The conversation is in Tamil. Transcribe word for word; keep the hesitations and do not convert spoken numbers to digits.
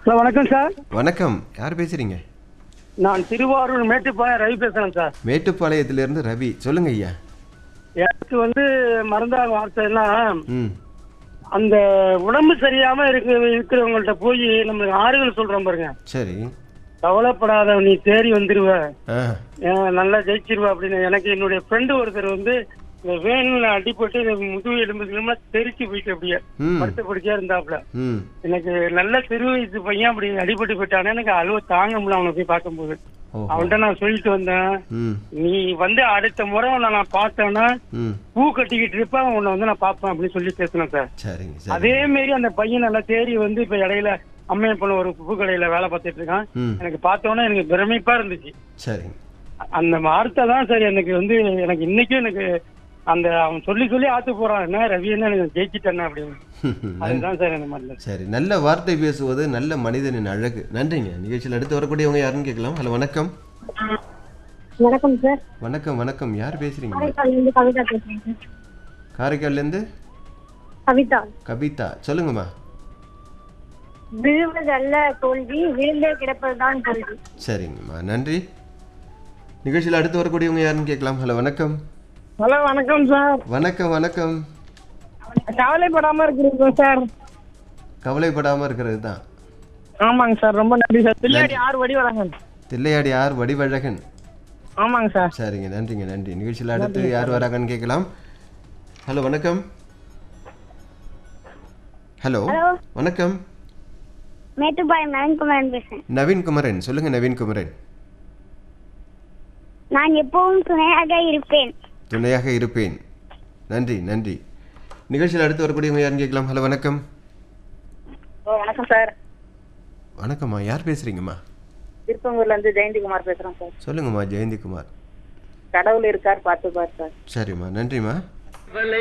ஹலோ வணக்கம் சார். வணக்கம். யார் பேசுறீங்க? நான் திருவாரூர் மேட்டுப்பாளையம் ரவி பேசுறேன் சார். மேட்டுப்பாளையத்திலிருந்து ரவி. சொல்லுங்க ஐயா. எனக்கு வந்து மறந்தாத வார்த்தைன்னா ம் அந்த உடம்பு சரியாம இருக்கு இருக்கிறவங்கள்ட்ட போய் நம்ம ஆறுதல் சொல்றோம் பாருங்க. சரி. கவலைப்படாத, நீ தேறி வந்துருவ, ஆ அஹ் நல்லா ஜெயிச்சிருவ அப்படின்னு. எனக்கு என்னுடைய ஃப்ரெண்டு ஒருத்தர் வந்து இந்த வேன்ல அடிபட்டு இந்த முதுகு எலும்பு எலும்பா தெரிச்சு போயிட்டு அப்படியே ம் படுத்த படிச்சா இருந்தாப்புல. ம் எனக்கு நல்ல சிறு வயசு பையன் அப்படி அடிபட்டு போயிட்டானே, எனக்கு அழுவ தாங்க முடியல அவனை போய் பார்க்கும்போது. ஓஹோ. அவன்கிட்ட நான் சொல்லிட்டு வந்தேன், ம் நீ வந்து அடுத்த முறை உன்னை நான் பார்த்தேன்னா ம் பூ கட்டிக்கிட்டு இருப்ப, உன்னை வந்து நான் பார்ப்பேன் அப்படின்னு சொல்லி பேசினேன் சார். சரிங்க சரி. அதே மாரி அந்த பையன் நல்லா தேறி வந்து இப்ப இடையில அம்மையப்பன ஒரு பூ கடையில வேலை பார்த்துட்டு இருக்கான். ம் எனக்கு பார்த்தோன்னே எனக்கு பிரமிப்பா இருந்துச்சு. சரிங்க. அந்த வார்த்தை தான் சரி எனக்கு வந்து எனக்கு இன்னைக்கும் எனக்கு அந்த அவன் சொல்லி சொல்லி ஆத்து போறான், என்ன ரவி என்ன எனக்கு ஜெயிச்சிட்டேன் அப்படின்னு. அதுதான் சார் எனக்கு மறந்தது. சரி, நல்ல வார்த்தை பேசுவது நல்ல மனிதனின் அழகு. நன்றிங்க. நிகழ்ச்சியில் அடுத்து வரக்கூடியவங்க யாருன்னு கேட்கலாம். ஹலோ வணக்கம். வணக்கம் சார். வணக்கம் வணக்கம். யார் பேசுறீங்க? காரைக்கால்ல இருந்து கவிதா பேசுறேன் சார். காரைக்கால்லேருந்து கவிதா. கவிதா. சொல்லுங்கம்மா. விழுவதல்ல தோல்வி, விழுந்தே கிடப்பதுதான் தோல்வி. சரிங்கம்மா, நன்றி. நிகழ்ச்சியில் அடுத்து வரக்கூடியவங்க யாருன்னு கேட்கலாம். ஹலோ வணக்கம். ஹலோ வணக்கம் சார். வணக்கம் வணக்கம். கவலைப்படாம இருக்கிறீங்க சார். கவலைப்படாமல் இருக்கிறது தான். ஆமாங்க சார், ரொம்ப நன்றி சார். பிள்ளையாடி ஆறு வடி வராங்க. தில்லையாடி ஆர் வடிவழகன். ஆமாங்க சார். சரிங்க, நன்றிங்க நன்றி. நிகழ்ச்சியில் அடுத்து யார் வராங்கன்னு கேட்கலாம். ஹலோ வணக்கம். ஹலோ வணக்கம். மேட்டுப்பாளையம் நவீன்குமாரன் பேசுறேன். நவீன்குமரன். சொல்லுங்க நவீன்குமரன். நான் எப்பவும் துணையாக இருப்பேன். துணையாக இருப்பேன். நன்றி நன்றி. நிகழ்ச்சியில் அடுத்து வரக்கூடியவங்க யாருன்னு கேட்கலாம். ஹலோ வணக்கம். வணக்கம் சார். வணக்கம்மா. யார் பேசுறீங்கம்மா? திருப்பங்கூர்ல இருந்து ஜெயந்திகுமார் பேசுறேன் சார். சொல்லுங்கம்மா. ஜெயந்திகுமார். கடவுள் இருக்கார், பார்த்து பார் சார். சரிம்மா, நன்றிம்மா.